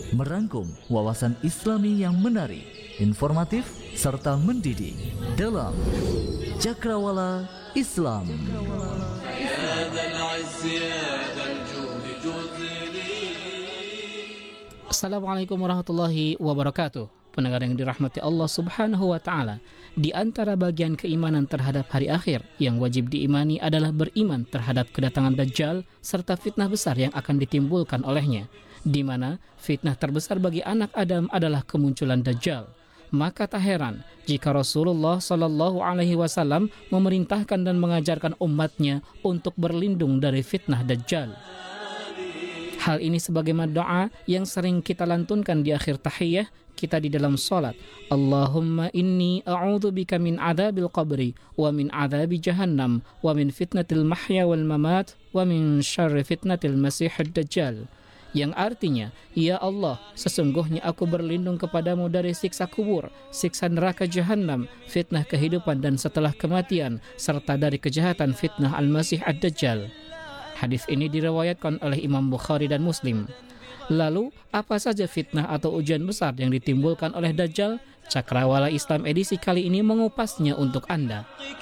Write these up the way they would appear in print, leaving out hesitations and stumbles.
merangkum wawasan Islami yang menarik, informatif, serta mendidik dalam Cakrawala Islam. Assalamualaikum warahmatullahi wabarakatuh. Pendengar yang dirahmati Allah Subhanahu wa Ta'ala, di antara bagian keimanan terhadap hari akhir yang wajib diimani adalah beriman terhadap kedatangan Dajjal serta fitnah besar yang akan ditimbulkan olehnya, di mana fitnah terbesar bagi anak Adam adalah kemunculan Dajjal. Maka tak heran jika Rasulullah Shallallahu Alaihi Wasallam memerintahkan dan mengajarkan umatnya untuk berlindung dari fitnah Dajjal. Hal ini sebagaimana doa yang sering kita lantunkan di akhir tahiyah kita di dalam salat. Allahumma inni a'udzubika min adzabil qabri wa min adzabi jahannam wa min fitnatil mahya wal mamat wa min syarri fitnatil masihid dajjal. Yang artinya, ya Allah, sesungguhnya aku berlindung kepadamu dari siksa kubur, siksa neraka jahanam, fitnah kehidupan dan setelah kematian, serta dari kejahatan fitnah al-masih ad-dajjal. Hadis ini diriwayatkan oleh Imam Bukhari dan Muslim. Lalu, apa saja fitnah atau ujian besar yang ditimbulkan oleh Dajjal? Cakrawala Islam edisi kali ini mengupasnya untuk Anda.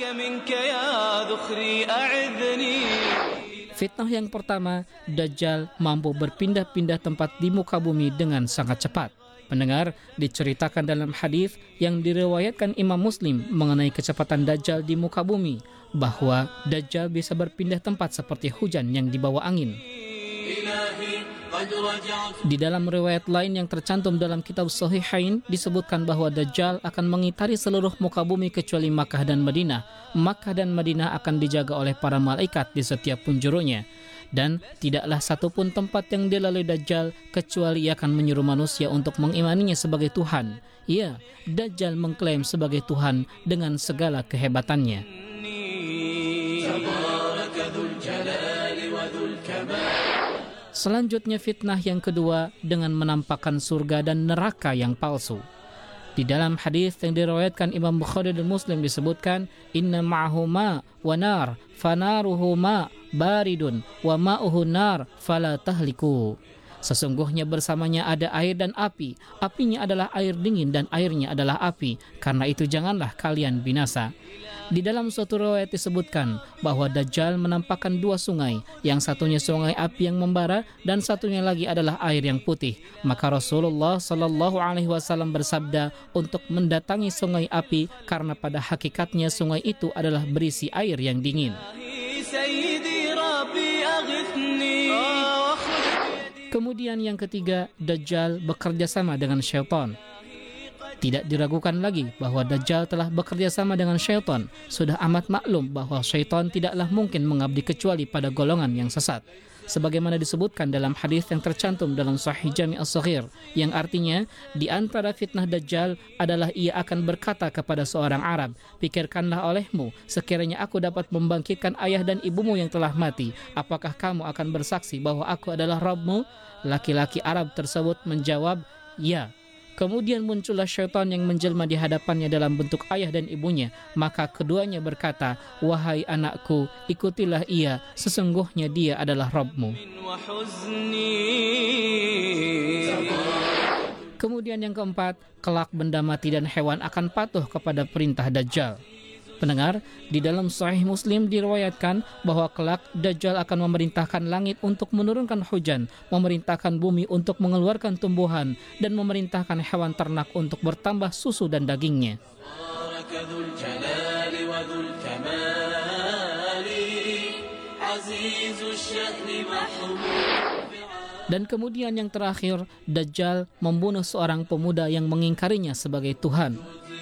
Fitnah yang pertama, Dajjal mampu berpindah-pindah tempat di muka bumi dengan sangat cepat. Pendengar, diceritakan dalam hadis yang diriwayatkan Imam Muslim mengenai kecepatan Dajjal di muka bumi, bahwa Dajjal bisa berpindah tempat seperti hujan yang dibawa angin. Di dalam riwayat lain yang tercantum dalam kitab Sahihain disebutkan bahwa Dajjal akan mengitari seluruh muka bumi kecuali Makkah dan Madinah. Makkah dan Madinah akan dijaga oleh para malaikat di setiap penjurunya. Dan tidaklah satupun tempat yang dilalui Dajjal kecuali ia akan menyuruh manusia untuk mengimaninya sebagai Tuhan. Ya, Dajjal mengklaim sebagai Tuhan dengan segala kehebatannya. Selanjutnya fitnah yang kedua dengan menampakkan surga dan neraka yang palsu. Di dalam hadis yang diriwayatkan Imam Bukhari dan Muslim disebutkan, inna ma'ahu ma wa nar fanaruhu ma baridun wa ma'uhu nar fala tahliku. Sesungguhnya bersamanya ada air dan api, apinya adalah air dingin dan airnya adalah api, karena itu janganlah kalian binasa. Di dalam suatu riwayat disebutkan bahwa Dajjal menampakkan dua sungai, yang satunya sungai api yang membara dan satunya lagi adalah air yang putih. Maka Rasulullah Shallallahu Alaihi Wasallam bersabda untuk mendatangi sungai api karena pada hakikatnya sungai itu adalah berisi air yang dingin. Kemudian yang ketiga, Dajjal bekerja sama dengan syaitan. Tidak diragukan lagi bahwa Dajjal telah bekerja sama dengan syaitan. Sudah amat maklum bahwa syaitan tidaklah mungkin mengabdi kecuali pada golongan yang sesat. Sebagaimana disebutkan dalam hadis yang tercantum dalam Sahih Jami' As-Saghir, yang artinya di antara fitnah Dajjal adalah ia akan berkata kepada seorang Arab, pikirkanlah olehmu, sekiranya aku dapat membangkitkan ayah dan ibumu yang telah mati, apakah kamu akan bersaksi bahwa aku adalah Rabbmu? Laki-laki Arab tersebut menjawab, ya. Kemudian muncullah syaitan yang menjelma di hadapannya dalam bentuk ayah dan ibunya. Maka keduanya berkata, wahai anakku, ikutilah ia, sesungguhnya dia adalah Rabbmu. Kemudian yang keempat, kelak benda mati dan hewan akan patuh kepada perintah Dajjal. Pendengar, di dalam Sahih Muslim diriwayatkan bahwa kelak Dajjal akan memerintahkan langit untuk menurunkan hujan, memerintahkan bumi untuk mengeluarkan tumbuhan, dan memerintahkan hewan ternak untuk bertambah susu dan dagingnya. Dan kemudian yang terakhir, Dajjal membunuh seorang pemuda yang mengingkarinya sebagai Tuhan.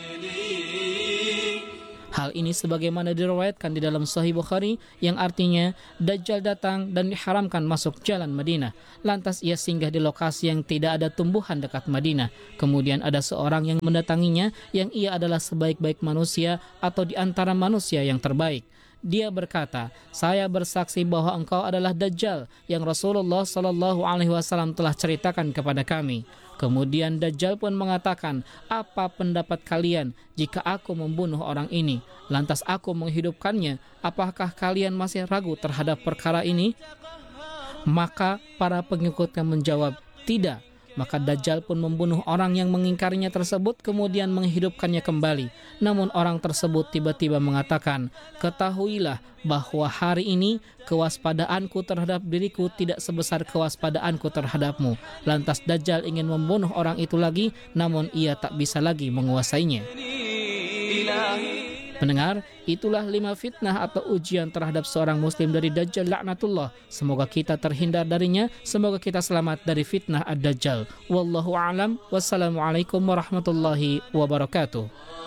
Hal ini sebagaimana diriwayatkan di dalam Sahih Bukhari, yang artinya Dajjal datang dan diharamkan masuk jalan Madinah. Lantas ia singgah di lokasi yang tidak ada tumbuhan dekat Madinah. Kemudian ada seorang yang mendatanginya, yang ia adalah sebaik-baik manusia atau di antara manusia yang terbaik. Dia berkata, saya bersaksi bahwa engkau adalah Dajjal yang Rasulullah Shallallahu Alaihi Wasallam telah ceritakan kepada kami. Kemudian Dajjal pun mengatakan, apa pendapat kalian jika aku membunuh orang ini, lantas aku menghidupkannya? Apakah kalian masih ragu terhadap perkara ini? Maka para pengikutnya menjawab, tidak. maka Dajjal pun membunuh orang yang mengingkarinya tersebut kemudian menghidupkannya kembali. Namun orang tersebut tiba-tiba mengatakan, ketahuilah bahwa hari ini kewaspadaanku terhadap diriku tidak sebesar kewaspadaanku terhadapmu. Lantas Dajjal ingin membunuh orang itu lagi, namun ia tak bisa lagi menguasainya. Pendengar, itulah 5 fitnah atau ujian terhadap seorang muslim dari Dajjal laknatullah. Semoga kita terhindar darinya, semoga kita selamat dari fitnah ad-Dajjal. Wallahu a'lam, wassalamualaikum warahmatullahi wabarakatuh.